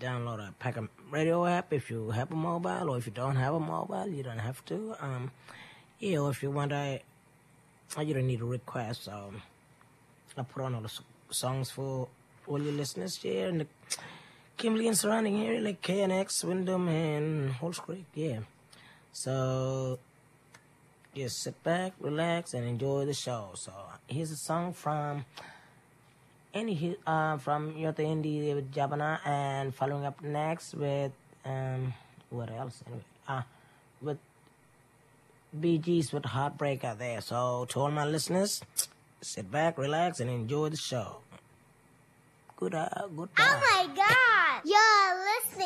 download a Packham Radio app if you have a mobile, or if you don't have a mobile, you don't have to. Yeah, or if you want you don't need a request. I put on all the songs for all your listeners here in the Kimberley and surrounding area, like KNX, Wyndham, and Halls Creek. Yeah. So just sit back, relax, and enjoy the show. So here's a song from from Yota Indie with Jabana, and following up next with what else? Anyway, with Bee Gees with Heartbreaker there. So to all my listeners, sit back, relax, and enjoy the show. Goodbye. Oh my God! You're listening.